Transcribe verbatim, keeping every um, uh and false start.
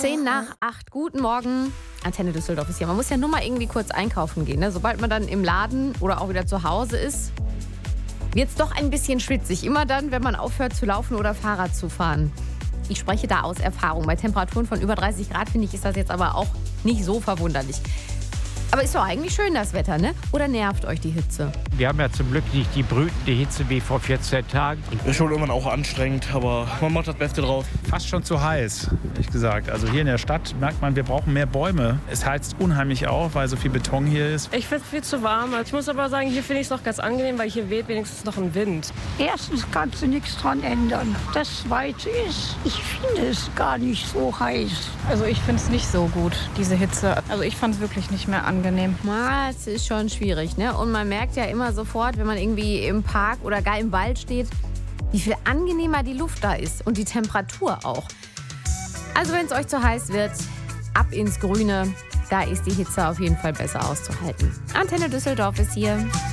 Zehn nach acht. Guten Morgen. Antenne Düsseldorf ist hier. Man muss ja nur mal irgendwie kurz einkaufen gehen. Ne? Sobald man dann im Laden oder auch wieder zu Hause ist, wird es doch ein bisschen schwitzig. Immer dann, wenn man aufhört zu laufen oder Fahrrad zu fahren. Ich spreche da aus Erfahrung. Bei Temperaturen von über dreißig Grad, finde ich, ist das jetzt aber auch nicht so verwunderlich. Aber ist doch eigentlich schön, das Wetter, ne? Oder nervt euch die Hitze? Wir haben ja zum Glück nicht die brütende Hitze wie vor vierzehn Tagen. Ist schon irgendwann auch anstrengend, aber man macht das Beste draus. Fast schon zu heiß, ehrlich gesagt. Also hier in der Stadt merkt man, wir brauchen mehr Bäume. Es heizt unheimlich auf, weil so viel Beton hier ist. Ich finde es viel zu warm. Ich muss aber sagen, hier finde ich es noch ganz angenehm, weil hier weht wenigstens noch ein Wind. Erstens kannst du nichts dran ändern. Das Zweite ist, ich finde es gar nicht so heiß. Also ich finde es nicht so gut, diese Hitze. Also ich fand es wirklich nicht mehr angenehm. Na, es ist schon schwierig, ne? Und man merkt ja immer sofort, wenn man irgendwie im Park oder gar im Wald steht, wie viel angenehmer die Luft da ist und die Temperatur auch. Also wenn es euch zu heiß wird, ab ins Grüne. Da ist die Hitze auf jeden Fall besser auszuhalten. Antenne Düsseldorf ist hier.